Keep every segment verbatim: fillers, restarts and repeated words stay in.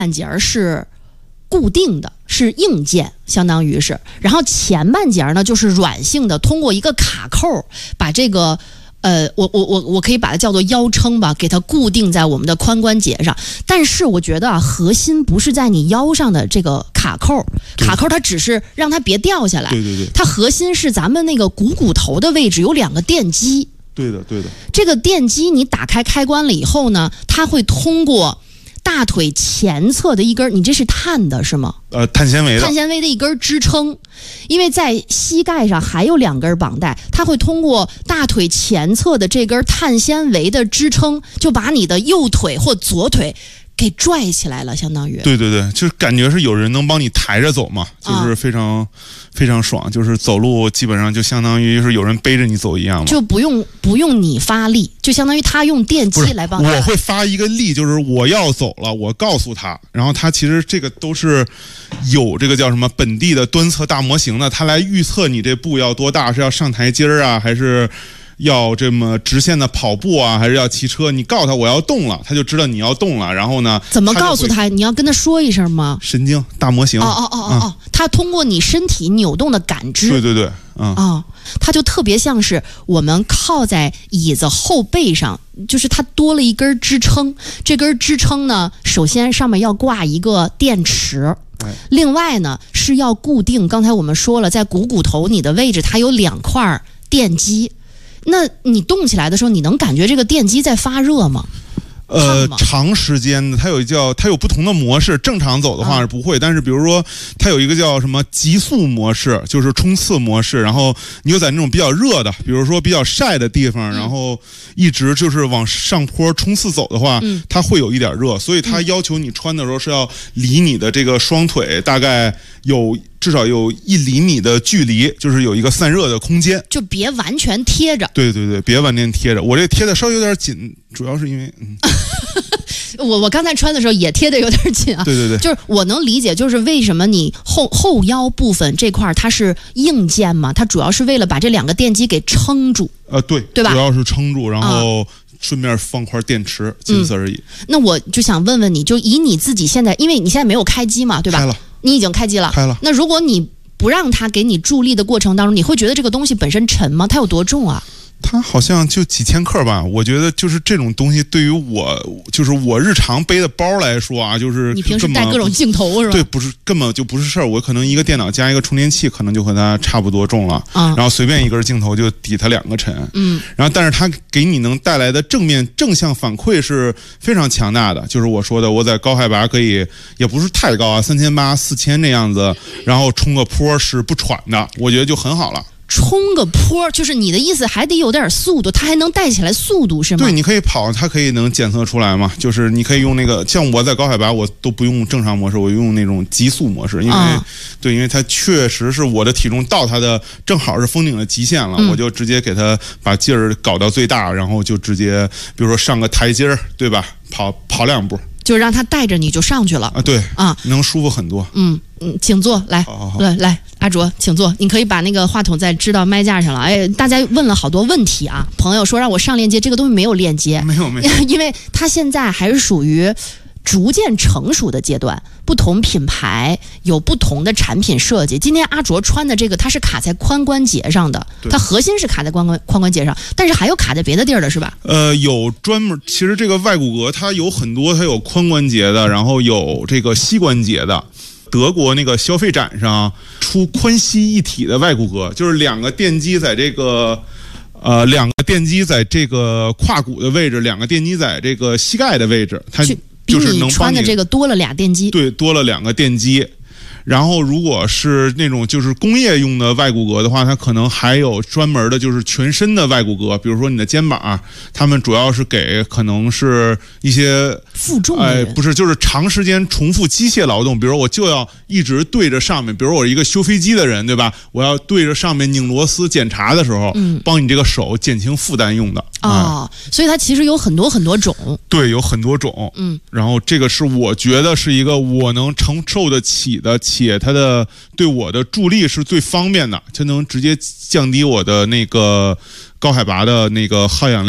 半截是固定的，是硬件，相当于是，然后前半截呢就是软性的，通过一个卡扣把这个。呃，我我我我可以把它叫做腰撑吧，给它固定在我们的髋关节上。但是我觉得啊，核心不是在你腰上的这个卡扣，卡扣它只是让它别掉下来。 对对对， 它核心是咱们那个股骨头的位置有两个电机。 对的对的。 这个电机你打开开关了以后呢，它会通过大腿前侧的一根，你这是碳的是吗？ 呃，碳纤维的。 碳纤维的一根支撑，因为在膝盖上还有两根绑带，它会通过大腿前侧的这根碳纤维的支撑，就把你的右腿或左腿给拽起来了，相当于。 对对对，就是感觉是有人能帮你抬着走嘛，就是非常、啊、非常爽，就是走路基本上就相当于是有人背着你走一样嘛， 就不用不用你发力，就相当于他用电机来帮你。 我会发一个力，就是我要走了，我告诉他，然后他其实这个都是有这个叫什么本地的端测大模型的，他来预测你这步要多大，是要上台阶儿啊，还是要这么直线的跑步啊，还是要骑车？你告诉他我要动了，他就知道你要动了。然后呢？ 怎么告诉他？你要跟他说一声吗？ 神经大模型。 哦哦哦哦哦，他通过你身体扭动的感知。 对对对，嗯。 哦，他就特别像是我们靠在椅子后背上，就是它多了一根支撑。这根支撑呢，首先上面要挂一个电池。另外呢，是要固定。刚才我们说了，在股骨头你的位置，它有两块电机。那你动起来的时候，你能感觉这个电机在发热吗？ 呃，长时间的，它有叫它有不同的模式。正常走的话是不会，啊、但是比如说它有一个叫什么极速模式，就是冲刺模式。然后你就在那种比较热的，比如说比较晒的地方，嗯、然后一直就是往上坡冲刺走的话，嗯、它会有一点热，所以它要求你穿的时候是要离你的这个双腿大概有。至少有一厘米的距离，就是有一个散热的空间， 就别完全贴着。 对对对，别完全贴着。我这贴的稍微有点紧，主要是因为，嗯， 我我刚才穿的时候也贴的有点紧啊。 对对对， 就是我能理解，就是为什么你后后腰部分这块它是硬件嘛，它主要是为了把这两个电机给撑住。 呃，对， 对吧？ 主要是撑住，然后。啊顺便放块电池，仅此而已、 嗯。那我就想问问你，就以你自己现在，因为你现在没有开机嘛，对吧？ 开了， 你已经开机了。 开了。 那如果你不让它给你助力的过程当中，你会觉得这个东西本身沉吗？它有多重啊？ 它好像就几千克吧，我觉得就是这种东西对于我，就是我日常背的包来说啊，就是你平时带各种镜头是吧？ 对，不是根本就不是事儿。我可能一个电脑加一个充电器，可能就和它差不多重了。嗯，然后随便一根镜头就抵它两个沉。嗯，然后但是它给你能带来的正面正向反馈是非常强大的。就是我说的，我在高海拔可以也不是太高啊，三千八、四千那样子，然后冲个坡是不喘的，我觉得就很好了。 冲个坡，就是你的意思还得有点速度，它还能带起来速度是吗？ 对，你可以跑，它可以能检测出来嘛。就是你可以用那个，像我在高海拔，我都不用正常模式，我用那种极速模式，因为、啊、对，因为它确实是我的体重到它的正好是封顶的极限了，嗯、我就直接给它把劲儿搞到最大，然后就直接，比如说上个台阶儿，对吧？跑跑两步。 就让他带着你就上去了啊，对啊， 能舒服很多。 嗯嗯，请坐，来， 好好好来来，阿卓，请坐。你可以把那个话筒再支到麦架上了。哎，大家问了好多问题啊，朋友说让我上链接，这个东西没有链接， 没有没有， 因为它现在还是属于逐渐成熟的阶段，不同品牌有不同的产品设计。今天阿卓穿的这个，它是卡在髋关节上的，它核心是卡在髋关髋关节上，但是还有卡在别的地儿的是吧？ 呃，有专门，其实这个外骨骼它有很多，它有髋关节的，然后有这个膝关节的。德国那个消费展上出髋膝一体的外骨骼，就是两个电机在这个。呃，两个电机在这个胯骨的位置，两个电机在这个膝盖的位置，它就是能帮你穿的这个多了俩电机， 对，多了两个电机。然后，如果是那种就是工业用的外骨骼的话，它可能还有专门的，就是全身的外骨骼，比如说你的肩膀，他们主要是给可能是一些负重， 哎，不是，就是长时间重复机械劳动，比如我就要一直对着上面，比如我一个修飞机的人，对吧？我要对着上面拧螺丝检查的时候，嗯，帮你这个手减轻负担用的。 哦，嗯、所以它其实有很多很多种， 对，有很多种，嗯，然后这个是我觉得是一个我能承受得起的。且它的对我的助力是最方便的，它能直接降低我的那个高海拔的那个耗氧量，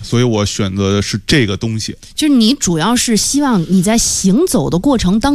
所以我选择的是这个东西。 就是你主要是希望你在行走的过程当